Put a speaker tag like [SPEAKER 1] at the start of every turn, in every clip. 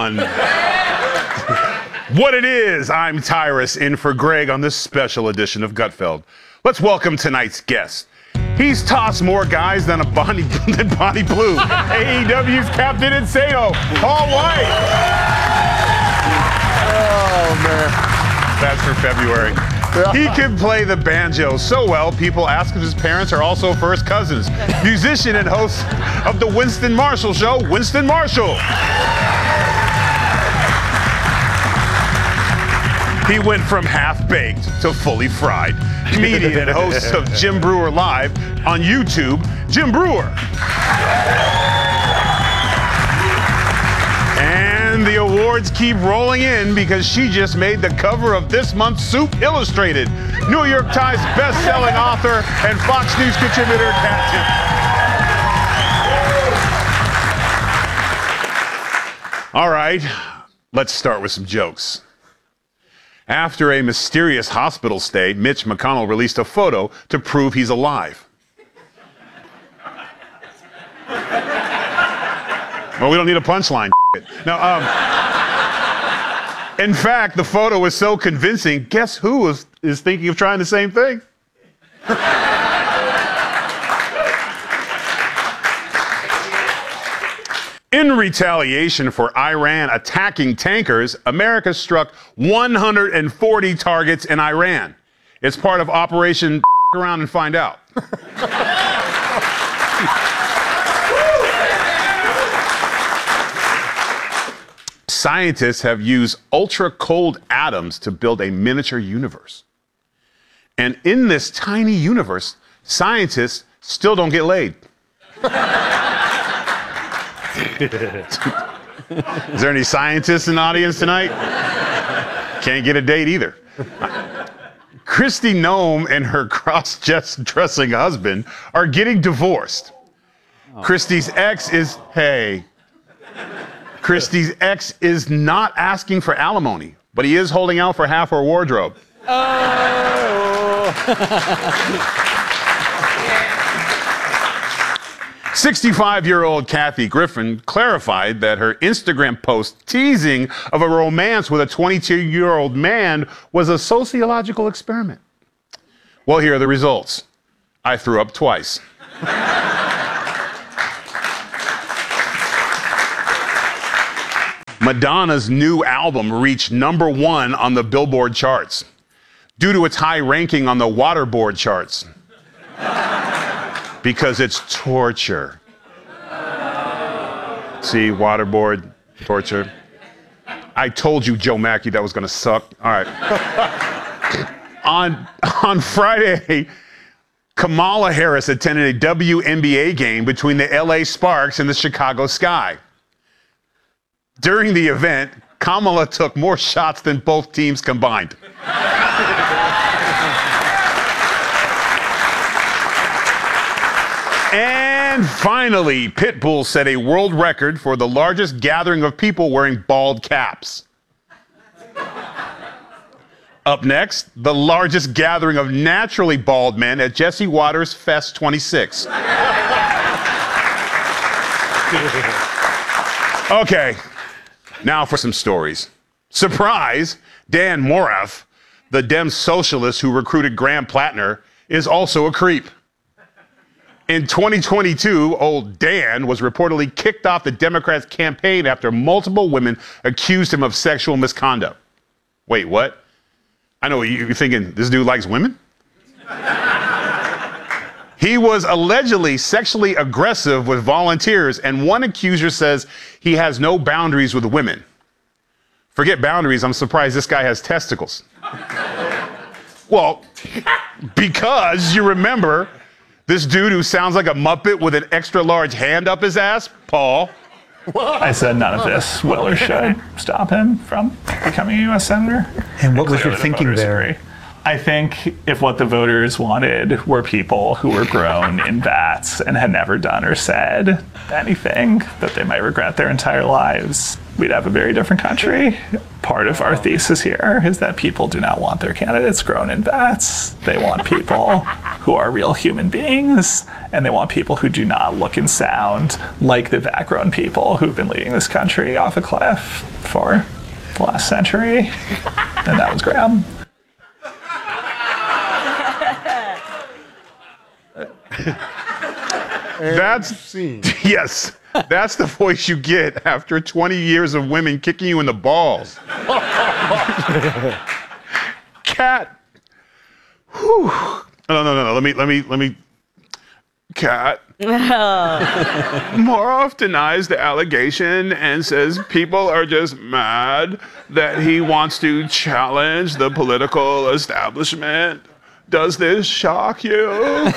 [SPEAKER 1] everyone. What it is, I'm Tyrus, in for Greg on this special edition of Gutfeld. Let's welcome tonight's guest. He's tossed more guys than Bonnie Blue. AEW's Captain Insano, Paul White.
[SPEAKER 2] Oh, man.
[SPEAKER 1] That's for February. He can play the banjo so well, people ask if his parents are also first cousins. Musician and host of the Winston Marshall Show, Winston Marshall. He went from half-baked to fully fried. Comedian and host of Jim Breuer Live on YouTube, Jim Breuer. And the awards keep rolling in because she just made the cover of this month's Soup Illustrated. New York Times best-selling author and Fox News contributor, Kat. All right, let's start with some jokes. After a mysterious hospital stay, Mitch McConnell released a photo to prove he's alive. Well, we don't need a punchline. Now, in fact, the photo was so convincing, guess who is thinking of trying the same thing? In retaliation for Iran attacking tankers, America struck 140 targets in Iran. It's part of Operation Around and Find Out. Scientists have used ultra-cold atoms to build a miniature universe. And in this tiny universe, scientists still don't get laid. Is there any scientists in the audience tonight? Can't get a date either. Kristi Noem and her cross-dressing husband are getting divorced. Kristi's ex is not asking for alimony, but he is holding out for half her wardrobe.
[SPEAKER 2] Oh.
[SPEAKER 1] 65-year-old Kathy Griffin clarified that her Instagram post teasing of a romance with a 22-year-old man was a sociological experiment. Well, here are the results. I threw up twice. Madonna's new album reached #1 on the Billboard charts due to its high ranking on the Waterboard charts. Because it's torture. See, waterboard, torture. I told you, Joe Mackey, that was gonna suck. All right. On Friday, Kamala Harris attended a WNBA game between the LA Sparks and the Chicago Sky. During the event, Kamala took more shots than both teams combined. And finally, Pitbull set a world record for the largest gathering of people wearing bald caps. Up next, the largest gathering of naturally bald men at Jesse Waters Fest 26. Okay, now for some stories. Surprise, Dan Morath, the Dem socialist who recruited Graham Plattner, is also a creep. In 2022, old Dan was reportedly kicked off the Democrats' campaign after multiple women accused him of sexual misconduct. Wait, what? I know you're thinking, this dude likes women? He was allegedly sexually aggressive with volunteers, and one accuser says he has no boundaries with women. Forget boundaries, I'm surprised this guy has testicles. Well, because you remember this dude who sounds like a Muppet with an extra large hand up his ass, Paul.
[SPEAKER 3] I said none of this will or should stop him from becoming a U.S. Senator.
[SPEAKER 2] And what was your thinking there?
[SPEAKER 3] Agree. I think if what the voters wanted were people who were grown in vats and had never done or said anything that they might regret their entire lives, we'd have a very different country. Part of our thesis here is that people do not want their candidates grown in vats. They want people who are real human beings, and they want people who do not look and sound like the vat-grown people who've been leading this country off a cliff for the last century. And that was Graham.
[SPEAKER 1] Yes, that's the voice you get after 20 years of women kicking you in the balls. Kat. Whew. No. Let me. Kat. Moroff denies the allegation and says people are just mad that he wants to challenge the political establishment. Does this shock you?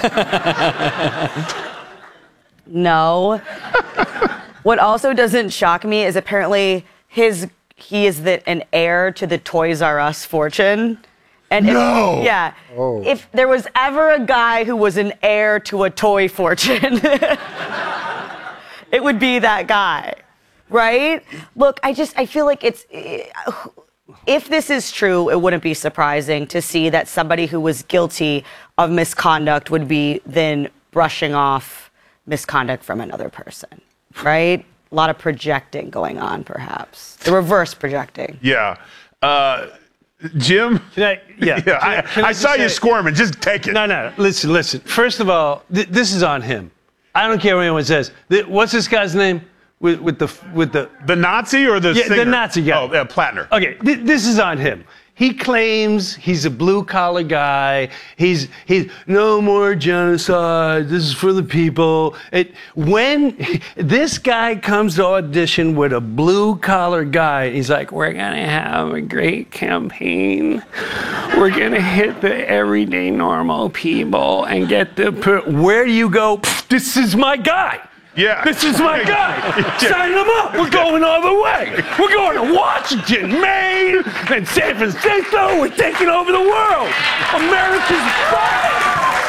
[SPEAKER 4] No. What also doesn't shock me is apparently he is an heir to the Toys R Us fortune. And if there was ever a guy who was an heir to a toy fortune, it would be that guy, right? Look, I feel like if this is true, it wouldn't be surprising to see that somebody who was guilty of misconduct would be then brushing off misconduct from another person, right? A lot of projecting going on, perhaps. The reverse projecting.
[SPEAKER 1] Yeah. Jim? I saw you squirming. Just take it.
[SPEAKER 2] No. Listen. First of all, this is on him. I don't care what anyone says. What's this guy's name? With the
[SPEAKER 1] Nazi or the singer?
[SPEAKER 2] The Nazi guy.
[SPEAKER 1] Oh, Plattner.
[SPEAKER 2] Okay, this is on him. He claims he's a blue-collar guy. He's no more genocide. This is for the people. When this guy comes to audition with a blue-collar guy, he's like, we're going to have a great campaign. We're going to hit the everyday normal people and get where do you go? This is my guy.
[SPEAKER 1] Yeah.
[SPEAKER 2] This is my guy. Sign him up. We're going all the way. We're going to Washington, Maine, and San Francisco. We're taking over the world. America's back.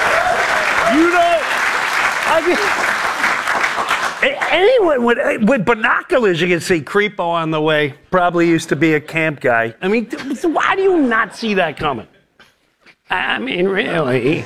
[SPEAKER 2] Anyone with binoculars, you can see Creepo on the way. Probably used to be a camp guy. I mean, why do you not see that coming? I mean, really.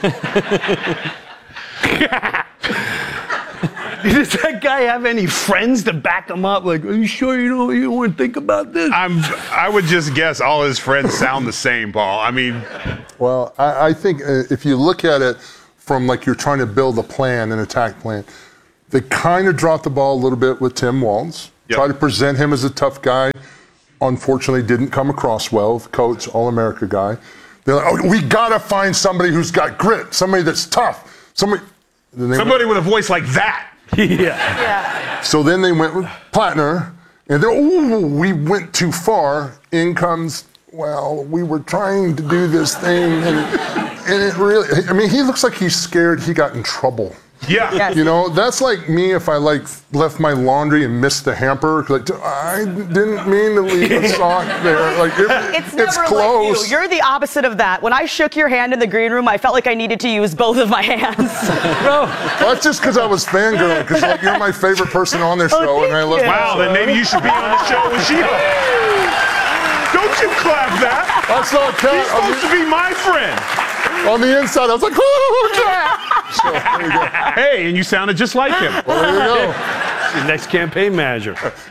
[SPEAKER 2] Does that guy have any friends to back him up? Like, are you sure you don't want to think about this?
[SPEAKER 1] I would just guess all his friends sound the same, Paul. I mean...
[SPEAKER 5] Well, I think if you look at it from like you're trying to build a plan, an attack plan, they kind of dropped the ball a little bit with Tim Walz.
[SPEAKER 1] Yep.
[SPEAKER 5] Try to present him as a tough guy. Unfortunately, didn't come across well. The coach, All-America guy. They're like, oh, we got to find somebody who's got grit, somebody that's tough, somebody
[SPEAKER 1] with a voice like that.
[SPEAKER 4] Yeah.
[SPEAKER 5] So then they went with Plattner, and we went too far. In comes, well, we were trying to do this thing, and it really, I mean, he looks like he's scared he got in trouble.
[SPEAKER 1] Yeah.
[SPEAKER 4] Yes.
[SPEAKER 5] You know, that's like me if I left my laundry and missed the hamper. Like, I didn't mean to leave a sock there. Like,
[SPEAKER 4] It's never
[SPEAKER 5] close.
[SPEAKER 4] like you. You're the opposite of that. When I shook your hand in the green room, I felt like I needed to use both of my hands.
[SPEAKER 5] No, that's just because I was fangirling. Because like you're my favorite person on their show, and I love.
[SPEAKER 1] Wow, then maybe you should be on the show with Sheila. Don't you clap that?
[SPEAKER 5] That's not
[SPEAKER 1] He's supposed to be my friend.
[SPEAKER 5] On the inside, I was like, oh, yeah. So, there you go.
[SPEAKER 1] Hey, and you sounded just like him.
[SPEAKER 5] Well, there you go.
[SPEAKER 2] Your next campaign manager.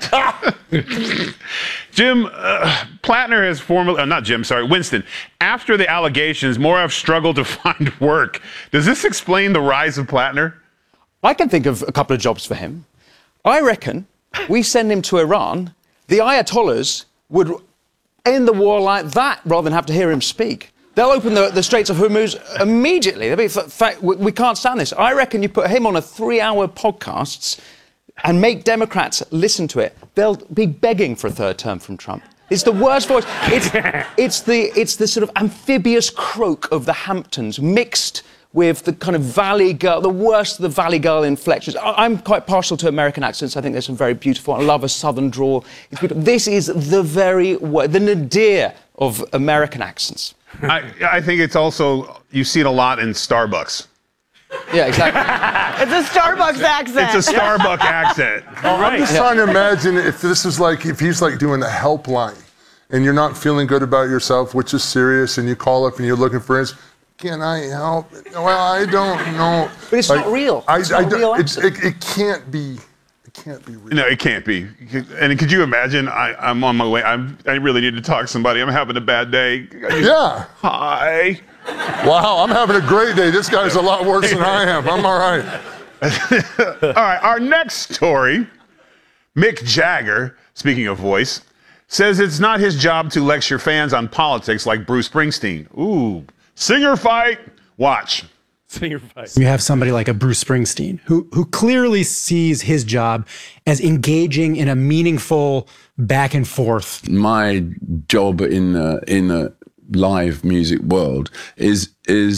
[SPEAKER 1] Jim, Plattner has Winston. After the allegations, Moroff struggled to find work. Does this explain the rise of Plattner?
[SPEAKER 6] I can think of a couple of jobs for him. I reckon we send him to Iran, the Ayatollahs would end the war like that rather than have to hear him speak. They'll open the Straits of Hormuz immediately. They'll be, in fact, we can't stand this. I reckon you put him on a 3-hour podcast and make Democrats listen to it. They'll be begging for a third term from Trump. It's the worst voice. It's the sort of amphibious croak of the Hamptons mixed with the kind of Valley Girl, the worst of the Valley Girl inflections. I'm quite partial to American accents. I think there's some very beautiful. I love a Southern drawl. This is the nadir of American accents.
[SPEAKER 1] I think it's also, you see it a lot in Starbucks.
[SPEAKER 6] Yeah, exactly.
[SPEAKER 4] It's a Starbucks accent.
[SPEAKER 1] It's a Starbucks accent.
[SPEAKER 5] I'm just trying to imagine if this is like, if he's like doing the helpline and you're not feeling good about yourself, which is serious, and you call up and you're looking for answers. Can I help? Well, I don't know.
[SPEAKER 6] But it's not real. It's not a real accent.
[SPEAKER 5] It can't be. It can't be real.
[SPEAKER 1] No, it can't be. And could you imagine? I'm on my way. I really need to talk to somebody. I'm having a bad day.
[SPEAKER 5] Yeah.
[SPEAKER 1] Hi.
[SPEAKER 5] Wow, I'm having a great day. This guy's a lot worse than I am. I'm all right.
[SPEAKER 1] All right, our next story. Mick Jagger, speaking of voice, says it's not his job to lecture fans on politics like Bruce Springsteen. Ooh, singer fight. Watch.
[SPEAKER 7] You have somebody like a Bruce Springsteen who clearly sees his job as engaging in a meaningful back and forth.
[SPEAKER 8] My job in the live music world is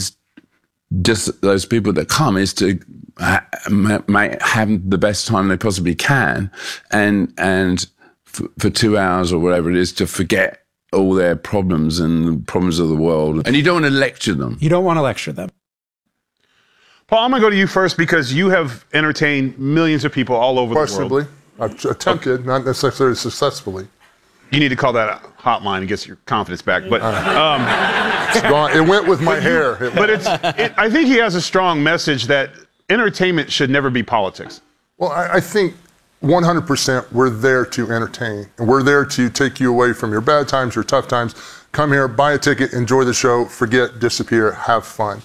[SPEAKER 8] just those people that come is to have the best time they possibly can, and for 2 hours or whatever it is, to forget all their problems and the problems of the world. And you don't want to lecture them.
[SPEAKER 7] You don't want to lecture them.
[SPEAKER 1] Paul, I'm going to go to you first because you have entertained millions of people all over the world.
[SPEAKER 5] Questionably. I've attempted, not necessarily successfully.
[SPEAKER 1] You need to call that a hotline and get your confidence back. But
[SPEAKER 5] It's gone. It went with my hair.
[SPEAKER 1] but I think he has a strong message that entertainment should never be politics.
[SPEAKER 5] Well, I think 100% we're there to entertain. And we're there to take you away from your bad times, your tough times. Come here, buy a ticket, enjoy the show, forget, disappear, have fun.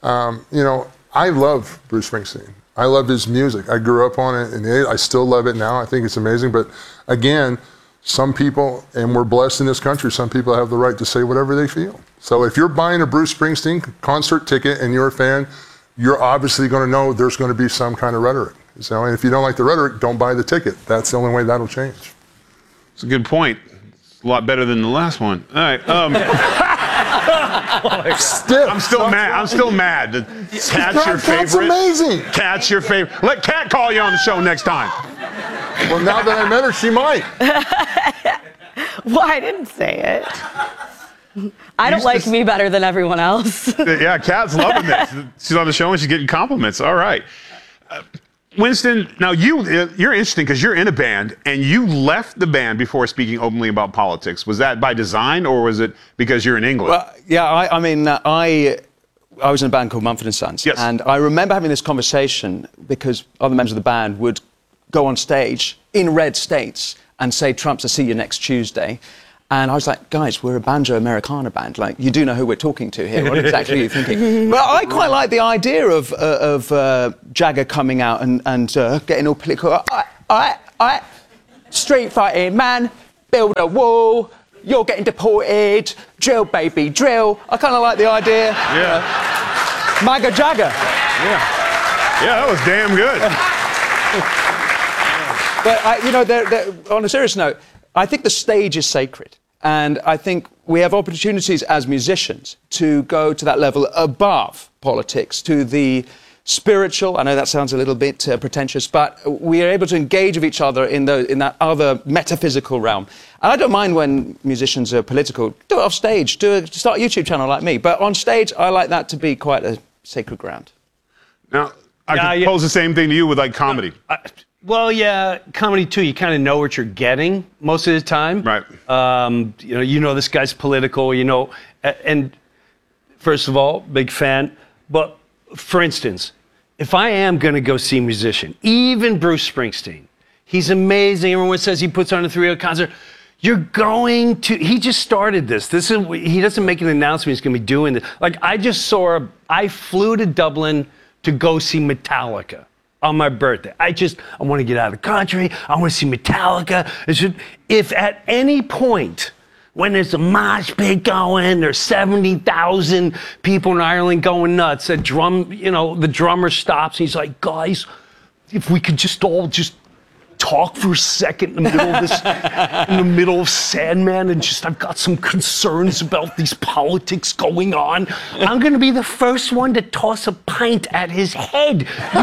[SPEAKER 5] I love Bruce Springsteen. I love his music. I grew up on it, and I still love it now. I think it's amazing. But again, some people, and we're blessed in this country, some people have the right to say whatever they feel. So if you're buying a Bruce Springsteen concert ticket and you're a fan, you're obviously going to know there's going to be some kind of rhetoric. So, and if you don't like the rhetoric, don't buy the ticket. That's the only way that'll change.
[SPEAKER 1] It's a good point. It's a lot better than the last one. All right.
[SPEAKER 5] Stiff.
[SPEAKER 1] I'm still mad. I'm still mad. Cat's your favorite.
[SPEAKER 5] That's amazing.
[SPEAKER 1] Cat's your favorite. Let Cat call you on the show next time.
[SPEAKER 5] Well, now that I met her, she might.
[SPEAKER 4] Well, I didn't say it. I don't like me better than everyone else.
[SPEAKER 1] Yeah, Cat's loving this. She's on the show and she's getting compliments. All right. Winston, now you're interesting because you're in a band and you left the band before speaking openly about politics. Was that by design or was it because you're in England?
[SPEAKER 6] Well, yeah, I was in a band called Mumford & Sons.
[SPEAKER 1] Yes.
[SPEAKER 6] And I remember having this conversation because other members of the band would go on stage in red states and say, Trump's to see you next Tuesday. And I was like, guys, we're a Banjo Americana band. Like, you do know who we're talking to here. What exactly are you thinking? Well, I quite like the idea of Jagger coming out and getting all political. All right. Street fighting, man. Build a wall. You're getting deported. Drill, baby, drill. I kind of like the idea.
[SPEAKER 1] Yeah.
[SPEAKER 6] MAGA Jagger.
[SPEAKER 1] Yeah, that was damn good.
[SPEAKER 6] But, on a serious note, I think the stage is sacred. And I think we have opportunities as musicians to go to that level above politics, to the spiritual. I know that sounds a little bit pretentious, but we are able to engage with each other in that other metaphysical realm. And I don't mind when musicians are political. Do it off stage. Start a YouTube channel like me. But on stage, I like that to be quite a sacred ground.
[SPEAKER 1] Now, I could pose the same thing to you with like comedy.
[SPEAKER 2] Well, yeah, comedy too. You kind of know what you're getting most of the time.
[SPEAKER 1] Right.
[SPEAKER 2] You know this guy's political. And first of all, big fan. But for instance, if I am going to go see a musician, even Bruce Springsteen, he's amazing. Everyone says he puts on a 3-hour concert. You're going to. He just started this. He doesn't make an announcement. He's going to be doing this. Like I flew to Dublin to go see Metallica. On my birthday. I want to get out of the country. I want to see Metallica. If at any point when there's a mosh pit going, there's 70,000 people in Ireland going nuts, the drummer stops and he's like, guys, if we could just all just talk for a second in the middle of this, in the middle of Sandman, and just I've got some concerns about these politics going on. I'm going to be the first one to toss a pint at his head.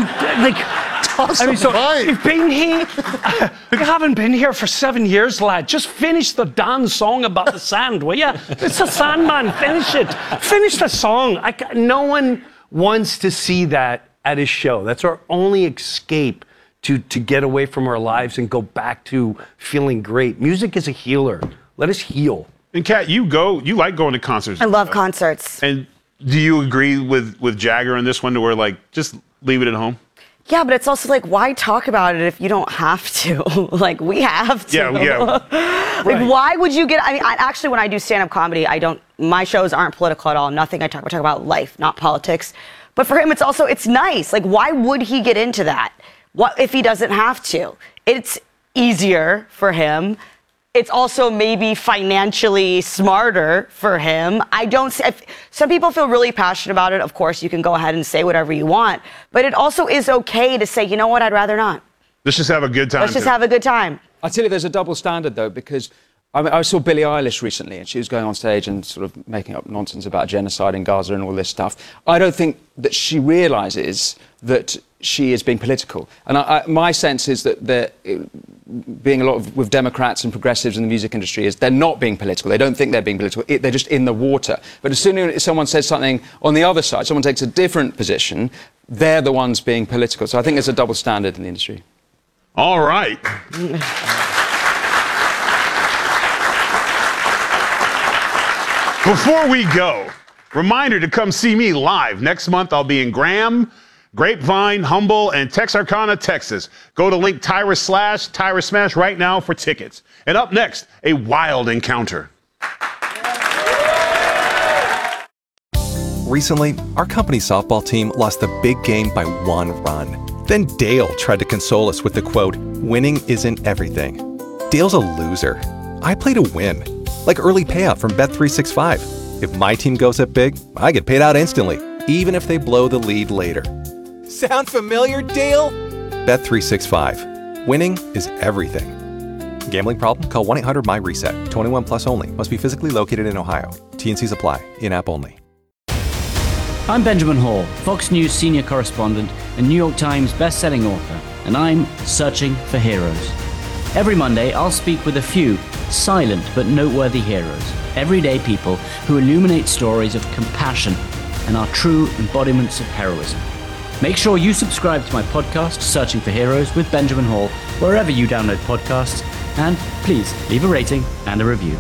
[SPEAKER 2] You've been here. You haven't been here for 7 years, lad. Just finish the damn song about the sand, will ya? It's the Sandman. Finish it. Finish the song. No one wants to see that at his show. That's our only escape to get away from our lives and go back to feeling great. Music is a healer. Let us heal.
[SPEAKER 1] And Kat, you like going to concerts.
[SPEAKER 4] I love concerts.
[SPEAKER 1] And do you agree with Jagger on this one to where, like, just leave it at home?
[SPEAKER 4] Yeah, but it's also like, why talk about it if you don't have to? Like, we have to.
[SPEAKER 1] Yeah.
[SPEAKER 4] Like, why would you get? I mean, actually, when I do stand-up comedy, my shows aren't political at all. Nothing I talk about life, not politics. But for him, it's nice. Like, why would he get into that? What if he doesn't have to? It's easier for him. It's also maybe financially smarter for him. Some people feel really passionate about it. Of course, you can go ahead and say whatever you want, but it also is okay to say, you know what, I'd rather not.
[SPEAKER 1] Let's just have a good time.
[SPEAKER 4] Let's just have a good time.
[SPEAKER 6] I tell you, there's a double standard, though, because I saw Billie Eilish recently, and she was going on stage and sort of making up nonsense about genocide in Gaza and all this stuff. I don't think that she realises that she is being political. And my sense is that being a lot with Democrats and progressives in the music industry is they're not being political. They don't think they're being political. They're just in the water. But as soon as someone says something on the other side, someone takes a different position, they're the ones being political. So I think there's a double standard in the industry.
[SPEAKER 1] All right. Before we go, reminder to come see me live. Next month, I'll be in Graham, Grapevine, Humble, and Texarkana, Texas. Go to link Tyra Smash right now for tickets. And up next, a wild encounter.
[SPEAKER 9] Recently, our company softball team lost the big game by 1 run. Then Dale tried to console us with the quote, "Winning isn't everything." Dale's a loser. I play to win. Like early payout from Bet365. If my team goes up big, I get paid out instantly, even if they blow the lead later.
[SPEAKER 10] Sound familiar, Dale?
[SPEAKER 9] Bet365. Winning is everything. Gambling problem? Call 1-800-MY-RESET. 21 plus only. Must be physically located in Ohio. T&Cs apply. In-app only.
[SPEAKER 11] I'm Benjamin Hall, Fox News senior correspondent and New York Times best-selling author, and I'm searching for heroes. Every Monday, I'll speak with a few silent but noteworthy heroes, everyday people who illuminate stories of compassion and are true embodiments of heroism. Make sure you subscribe to my podcast, Searching for Heroes with Benjamin Hall, wherever you download podcasts, and please leave a rating and a review.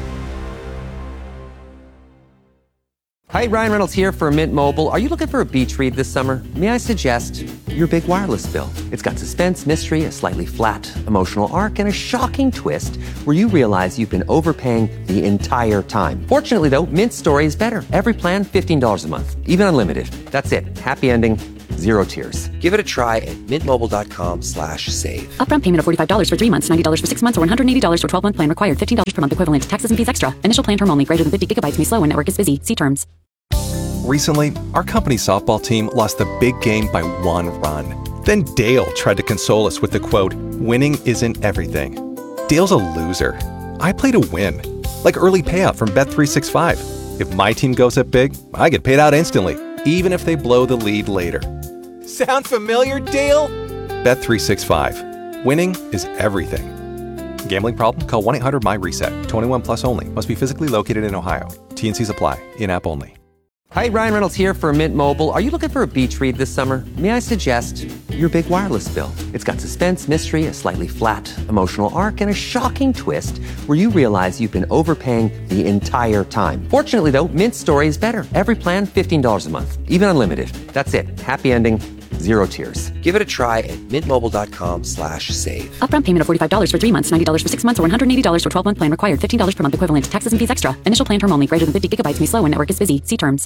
[SPEAKER 10] Hi, Ryan Reynolds here for Mint Mobile. Are you looking for a beach read this summer? May I suggest your big wireless bill? It's got suspense, mystery, a slightly flat, emotional arc, and a shocking twist where you realize you've been overpaying the entire time. Fortunately, though, Mint's story is better. Every plan, $15 a month, even unlimited. That's it. Happy ending, 0 tears. Give it a try at mintmobile.com/save.
[SPEAKER 12] Upfront payment of $45 for 3 months, $90 for 6 months, or $180 for 12-month plan required. $15 per month equivalent. Taxes and fees extra. Initial plan term only. Greater than 50 gigabytes may slow when network is busy. See terms.
[SPEAKER 9] Recently, our company softball team lost the big game by 1 run. Then Dale tried to console us with the quote, "Winning isn't everything." Dale's a loser. I play to win. Like early payout from Bet365. If my team goes up big, I get paid out instantly, even if they blow the lead later.
[SPEAKER 10] Sound familiar, Dale?
[SPEAKER 9] Bet365. Winning is everything. Gambling problem? Call 1-800-MY-RESET. 21 plus only. Must be physically located in Ohio. T&Cs apply. In-app only.
[SPEAKER 10] Hi, Ryan Reynolds here for Mint Mobile. Are you looking for a beach read this summer? May I suggest your big wireless bill? It's got suspense, mystery, a slightly flat, emotional arc, and a shocking twist where you realize you've been overpaying the entire time. Fortunately, though, Mint's story is better. Every plan, $15 a month, even unlimited. That's it. Happy ending, 0 tears. Give it a try at mintmobile.com/save.
[SPEAKER 12] Upfront payment of $45 for 3 months, $90 for 6 months, or $180 for 12-month plan required. $15 per month equivalent. Taxes and fees extra. Initial plan term only. Greater than 50 gigabytes may slow when network is busy. See terms.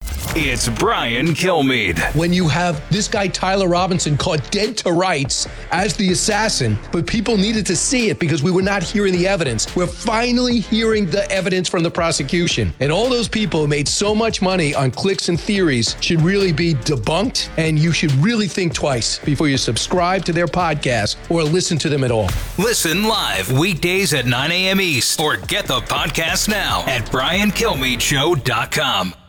[SPEAKER 13] It's Brian Kilmeade.
[SPEAKER 14] When you have this guy, Tyler Robinson, caught dead to rights as the assassin, but people needed to see it because we were not hearing the evidence. We're finally hearing the evidence from the prosecution. And all those people who made so much money on clicks and theories should really be debunked, and you should really think twice before you subscribe to their podcast or listen to them at all.
[SPEAKER 13] Listen live weekdays at 9 a.m. East or get the podcast now at BrianKilmeadeShow.com.